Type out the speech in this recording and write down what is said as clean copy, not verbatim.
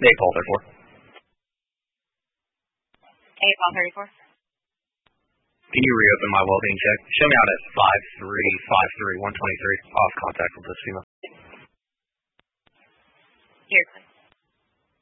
Paul 34. Paul 34. Can you reopen my well-being check? Show me out at 5353 123. Off contact with this female. Here, please.